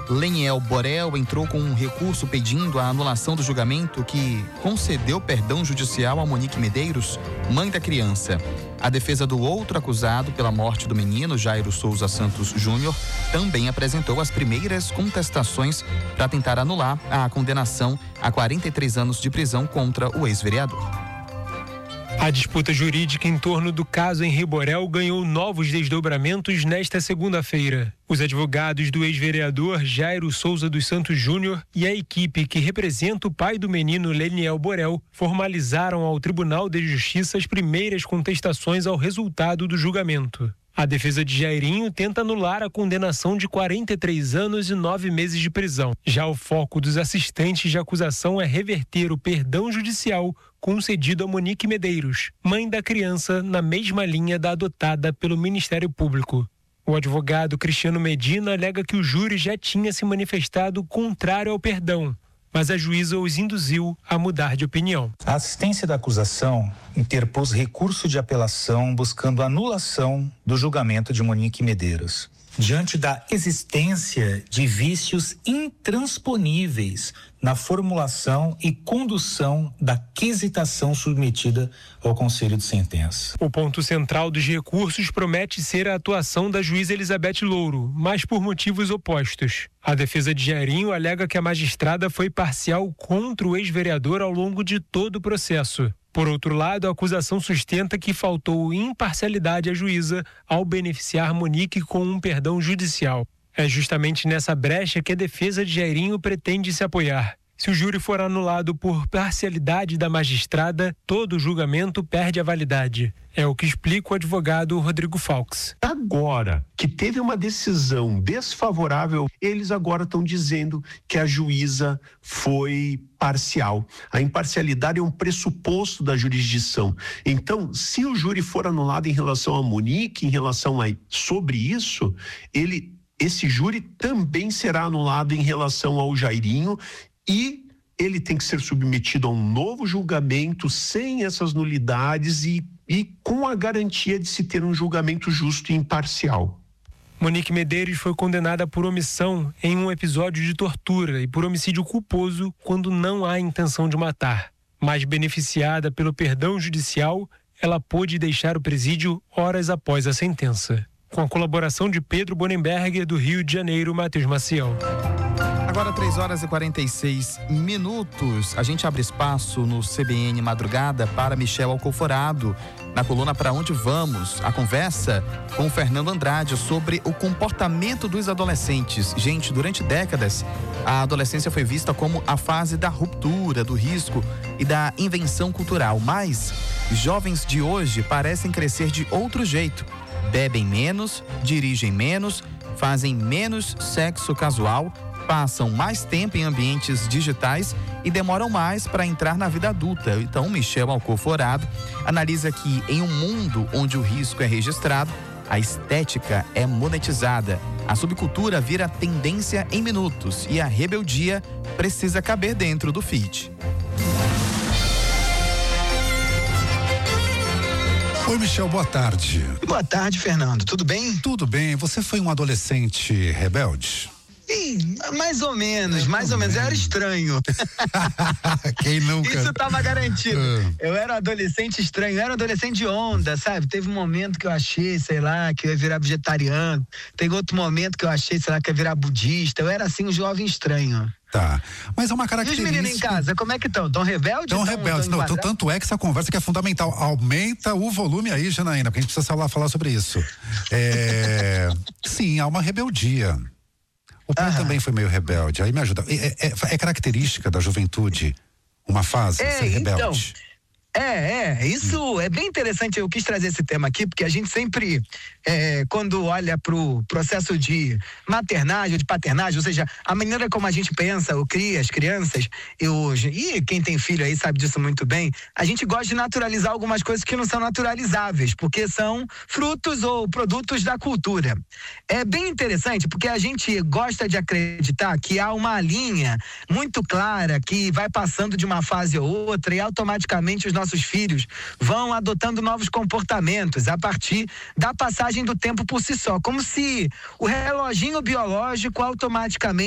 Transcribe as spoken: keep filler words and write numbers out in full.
Leniel Borel entrou com um recurso pedindo a anulação do julgamento que concedeu perdão judicial a Monique Medeiros, mãe da criança. A defesa do outro acusado pela morte do menino, Jairo Souza Santos Júnior, também apresentou as primeiras contestações para tentar anular a condenação a quarenta e três anos de prisão contra o ex-vereador. A disputa jurídica em torno do caso Henri Borel ganhou novos desdobramentos nesta segunda-feira. Os advogados do ex-vereador Jairo Souza dos Santos Júnior e a equipe que representa o pai do menino Leniel Borel formalizaram ao Tribunal de Justiça as primeiras contestações ao resultado do julgamento. A defesa de Jairinho tenta anular a condenação de quarenta e três anos e nove meses de prisão. Já o foco dos assistentes de acusação é reverter o perdão judicial concedido a Monique Medeiros, mãe da criança, na mesma linha da adotada pelo Ministério Público. O advogado Cristiano Medina alega que o júri já tinha se manifestado contrário ao perdão, mas a juíza os induziu a mudar de opinião. A assistência da acusação interpôs recurso de apelação buscando anulação do julgamento de Monique Medeiros, diante da existência de vícios intransponíveis na formulação e condução da quisitação submetida ao Conselho de Sentença. O ponto central dos recursos promete ser a atuação da juíza Elizabeth Louro, mas por motivos opostos. A defesa de Jairinho alega que a magistrada foi parcial contra o ex-vereador ao longo de todo o processo. Por outro lado, a acusação sustenta que faltou imparcialidade à juíza ao beneficiar Monique com um perdão judicial. É justamente nessa brecha que a defesa de Jairinho pretende se apoiar. Se o júri for anulado por parcialidade da magistrada, todo o julgamento perde a validade. É o que explica o advogado Rodrigo Faux. Agora que teve uma decisão desfavorável, eles agora estão dizendo que a juíza foi parcial. A imparcialidade é um pressuposto da jurisdição. Então, se o júri for anulado em relação a Monique, em relação a sobre isso, ele, esse júri também será anulado em relação ao Jairinho. E ele tem que ser submetido a um novo julgamento sem essas nulidades e, e com a garantia de se ter um julgamento justo e imparcial. Monique Medeiros foi condenada por omissão em um episódio de tortura e por homicídio culposo quando não há intenção de matar. Mas beneficiada pelo perdão judicial, ela pôde deixar o presídio horas após a sentença. Com a colaboração de Pedro Bonenberger, do Rio de Janeiro, Matheus Maciel. Agora três horas e quarenta e seis minutos. A gente abre espaço no C B N Madrugada para Michel Alcoforado. Na coluna Pra Onde Vamos, a conversa com o Fernando Andrade sobre o comportamento dos adolescentes. Gente, durante décadas, a adolescência foi vista como a fase da ruptura, do risco e da invenção cultural. Mas jovens de hoje parecem crescer de outro jeito. Bebem menos, dirigem menos, fazem menos sexo casual, passam mais tempo em ambientes digitais e demoram mais para entrar na vida adulta. Então, Michel Alcoforado analisa que em um mundo onde o risco é registrado, a estética é monetizada, a subcultura vira tendência em minutos e a rebeldia precisa caber dentro do feed. Oi, Michel, boa tarde. Boa tarde, Fernando. Tudo bem? Tudo bem. Você foi um adolescente rebelde? Sim, mais ou menos, é, mais ou menos. Eu era estranho. Quem nunca? Isso tava garantido. Uh. Eu era adolescente estranho, eu era adolescente de onda, sabe? Teve um momento que eu achei, sei lá, que eu ia virar vegetariano. Tem outro momento que eu achei, sei lá, que eu ia virar budista. Eu era assim, um jovem estranho. Tá, mas é uma característica... E os meninos em casa, como é que estão? Estão rebeldes? Estão rebeldes, não, tanto é que essa conversa que é fundamental. Aumenta o volume aí, Janaína, porque a gente precisa falar, falar sobre isso. É... Sim, há uma rebeldia. O pai Aham. também foi meio rebelde, aí me ajuda. É, é, é característica da juventude uma fase é, ser rebelde? Então... É, é, isso é bem interessante. Eu quis trazer esse tema aqui, porque a gente sempre, é, quando olha pro processo de maternagem, de paternagem, ou seja, a maneira como a gente pensa, ou cria as crianças, e, hoje, e quem tem filho aí sabe disso muito bem, a gente gosta de naturalizar algumas coisas que não são naturalizáveis, porque são frutos ou produtos da cultura. É bem interessante, porque a gente gosta de acreditar que há uma linha muito clara que vai passando de uma fase a outra e automaticamente os nossos filhos vão adotando novos comportamentos a partir da passagem do tempo por si só, como se o reloginho biológico automaticamente